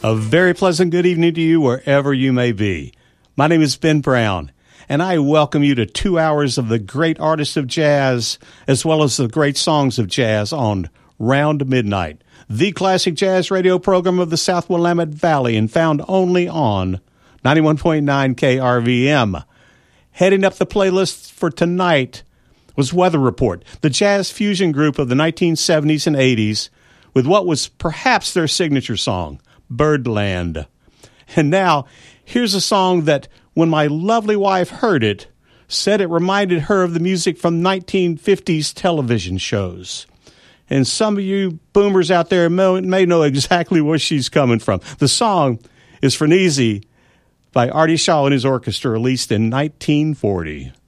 A very pleasant good evening to you wherever you may be. My name is Ben Brown, and I welcome you to 2 hours of the great artists of jazz, as well as the great songs of jazz on Round Midnight, the classic jazz radio program of the South Willamette Valley and found only on 91.9 KRVM. Heading up the playlist for tonight was Weather Report, the jazz fusion group of the 1970s and 80s, with what was perhaps their signature song, Birdland. And now, here's a song that, when my lovely wife heard it, said it reminded her of the music from 1950s television shows. And some of you boomers out there may know exactly where she's coming from. The song is Frenesy by Artie Shaw and his orchestra, released in 1940.